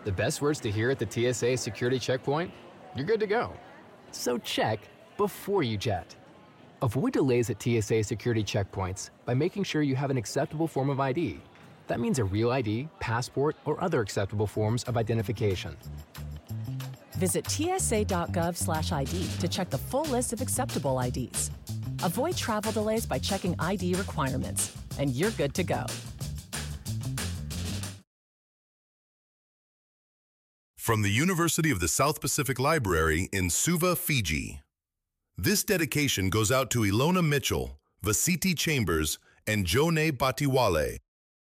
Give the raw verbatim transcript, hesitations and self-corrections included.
The best words to hear at the T S A security checkpoint? You're good to go. So check before you jet. Avoid delays at T S A security checkpoints by making sure you have an acceptable form of I D. That means a real I D, passport, or other acceptable forms of identification. Visit tsa.gov slash ID to check the full list of acceptable I Ds. Avoid travel delays by checking I D requirements, and you're good to go. From the University of the South Pacific Library in Suva, Fiji. This dedication goes out to Ilona Mitchell, Vasiti Chambers, and Jone Batiwale.